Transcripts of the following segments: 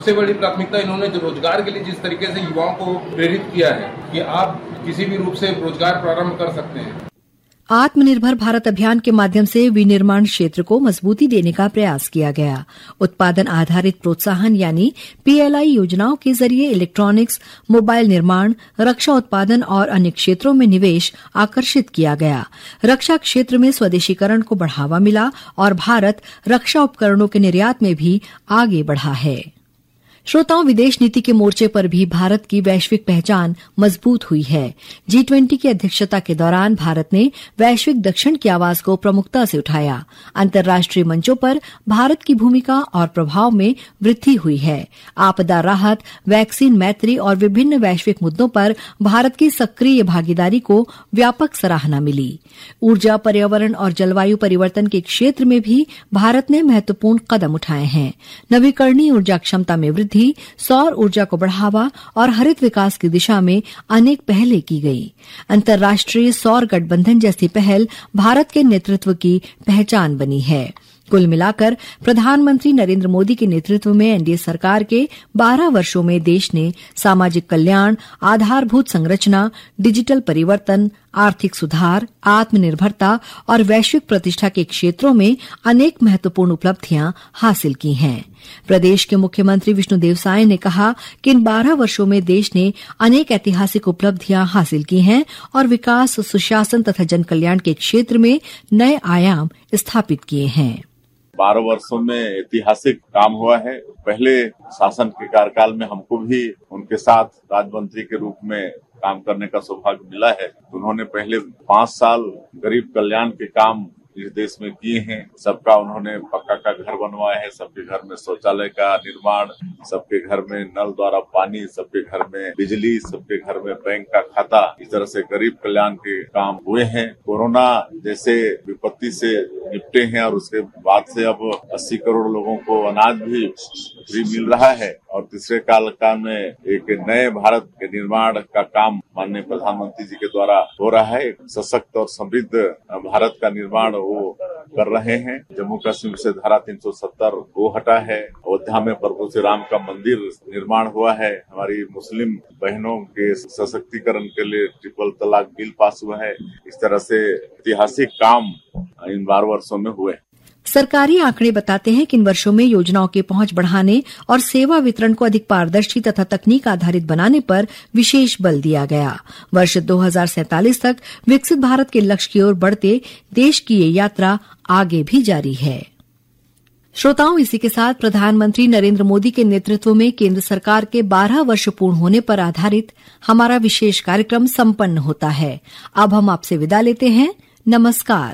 सबसे बड़ी प्राथमिकता इन्होंने जो रोजगार के लिए जिस तरीके से युवाओं को प्रेरित किया है कि आप किसी भी रूप से रोजगार प्रारंभ कर सकते हैं। आत्मनिर्भर भारत अभियान के माध्यम से विनिर्माण क्षेत्र को मजबूती देने का प्रयास किया गया। उत्पादन आधारित प्रोत्साहन यानी पीएलआई योजनाओं के जरिए इलेक्ट्रॉनिक्स, मोबाइल निर्माण, रक्षा उत्पादन और अन्य क्षेत्रों में निवेश आकर्षित किया गया। रक्षा क्षेत्र में स्वदेशीकरण को बढ़ावा मिला और भारत रक्षा उपकरणों के निर्यात में भी आगे बढ़ा है। श्रोताओं, विदेश नीति के मोर्चे पर भी भारत की वैश्विक पहचान मजबूत हुई है। G20 की अध्यक्षता के दौरान भारत ने वैश्विक दक्षिण की आवाज को प्रमुखता से उठाया। अंतर्राष्ट्रीय मंचों पर भारत की भूमिका और प्रभाव में वृद्धि हुई है। आपदा राहत, वैक्सीन मैत्री और विभिन्न वैश्विक मुद्दों पर भारत की सक्रिय भागीदारी को व्यापक सराहना मिली। ऊर्जा, पर्यावरण और जलवायु परिवर्तन के क्षेत्र में भी भारत ने महत्वपूर्ण कदम उठाए हैं। नवीकरणीय ऊर्जा क्षमता में वृद्धि, सौर ऊर्जा को बढ़ावा और हरित विकास की दिशा में अनेक पहलें की गई। अंतर्राष्ट्रीय सौर गठबंधन जैसी पहल भारत के नेतृत्व की पहचान बनी है। कुल मिलाकर प्रधानमंत्री नरेंद्र मोदी के नेतृत्व में एनडीए सरकार के 12 वर्षों में देश ने सामाजिक कल्याण, आधारभूत संरचना, डिजिटल परिवर्तन, आर्थिक सुधार, आत्मनिर्भरता और वैश्विक प्रतिष्ठा के क्षेत्रों में अनेक महत्वपूर्ण उपलब्धियां हासिल की हैं। प्रदेश के मुख्यमंत्री विष्णुदेव साय ने कहा कि इन 12 वर्षों में देश ने अनेक ऐतिहासिक उपलब्धियां हासिल की हैं और विकास, सुशासन तथा जनकल्याण के क्षेत्र में नए आयाम स्थापित किए हैं। 12 वर्षों में ऐतिहासिक काम हुआ है। पहले शासन के कार्यकाल में हमको भी उनके साथ राज्य मंत्री के रूप में काम करने का सौभाग्य मिला है। उन्होंने पहले 5 साल गरीब कल्याण के काम इस देश में किए हैं। सबका उन्होंने पक्का का घर बनवाया है, सबके घर में शौचालय का निर्माण, सबके घर में नल द्वारा पानी, सबके घर में बिजली, सबके घर में बैंक का खाता, इस तरह से गरीब कल्याण के काम हुए हैं। कोरोना जैसे विपत्ति से निपटे हैं और उसके बाद से अब 80 करोड़ लोगों को अनाज भी फ्री मिल रहा है और तीसरे काल में एक नए भारत के निर्माण का काम माननीय प्रधानमंत्री जी के द्वारा हो रहा है। सशक्त और समृद्ध भारत का निर्माण वो कर रहे हैं। जम्मू कश्मीर से धारा 370 वो हटा है। अयोध्या में प्रभु श्री राम का मंदिर निर्माण हुआ है। हमारी मुस्लिम बहनों के सशक्तिकरण के लिए ट्रिपल तलाक बिल पास हुआ है। इस तरह से ऐतिहासिक काम इन 12 वर्षों में हुए। सरकारी आंकड़े बताते हैं कि इन वर्षों में योजनाओं की पहुंच बढ़ाने और सेवा वितरण को अधिक पारदर्शी तथा तकनीक आधारित बनाने पर विशेष बल दिया गया। वर्ष 2047 तक विकसित भारत के लक्ष्य की ओर बढ़ते देश की ये यात्रा आगे भी जारी है। श्रोताओं, इसी के साथ प्रधानमंत्री नरेंद्र मोदी के नेतृत्व में केंद्र सरकार के 12 वर्ष पूर्ण होने पर आधारित हमारा विशेष कार्यक्रम संपन्न होता है। अब हम आपसे विदा लेते हैं। नमस्कार।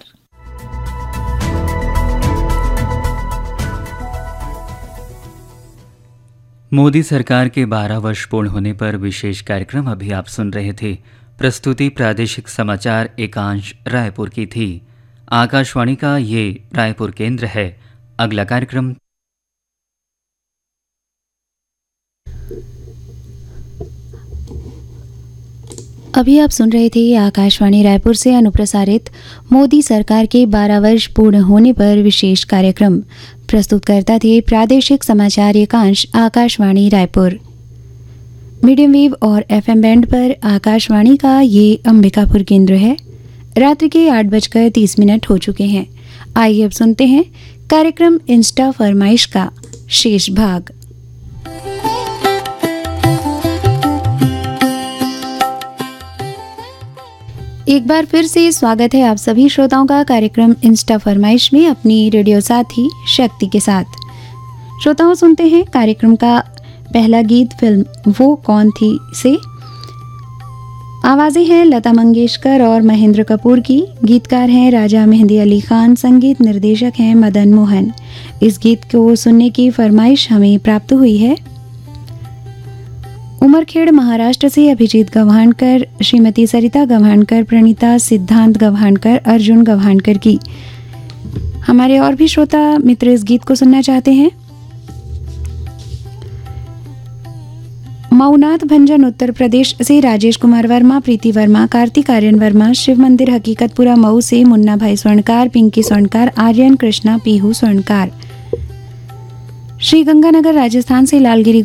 मोदी सरकार के 12 वर्ष पूर्ण होने पर विशेष कार्यक्रम अभी आप सुन रहे थे। प्रस्तुति प्रादेशिक समाचार एकांश रायपुर की थी। आकाशवाणी का ये रायपुर केंद्र है। अगला कार्यक्रम अभी आप सुन रहे थे आकाशवाणी रायपुर से अनुप्रसारित मोदी सरकार के 12 वर्ष पूर्ण होने पर विशेष कार्यक्रम। प्रस्तुतकर्ता थे प्रादेशिक समाचार एकांश आकाशवाणी रायपुर। मीडियम वेव और एफएम बैंड पर आकाशवाणी का ये अंबिकापुर केंद्र है। रात्रि के 8:30 हो चुके हैं। आइए अब सुनते हैं कार्यक्रम इंस्टा फरमाइश का शेष भाग। एक बार फिर से स्वागत है आप सभी श्रोताओं का कार्यक्रम इंस्टा फरमाइश में अपनी रेडियो साथी शक्ति के साथ। श्रोताओं, सुनते हैं कार्यक्रम का पहला गीत फिल्म वो कौन थी से। आवाज़ें हैं लता मंगेशकर और महेंद्र कपूर की। गीतकार हैं राजा मेहंदी अली खान, संगीत निर्देशक हैं मदन मोहन। इस गीत को सुनने की फरमाइश हमें प्राप्त हुई है उमरखेड़ महाराष्ट्र से अभिजीत गव्हाणकर, श्रीमती सरिता गव्हाणकर, प्रणीता सिद्धांत गव्हाणकर, अर्जुन गव्हाणकर की। हमारे और भी श्रोता मित्र इस गीत को सुनना चाहते हैं। मऊनाथ भंजन उत्तर प्रदेश से राजेश कुमार वर्मा, प्रीति वर्मा, कार्तिक आर्यन वर्मा, शिव मंदिर हकीकतपुरा मऊ से मुन्ना भाई स्वर्णकार, पिंकी स्वर्णकार, आर्यन कृष्णा, पीहू स्वर्णकार। श्रीगंगानगर राजस्थान से लालगिरी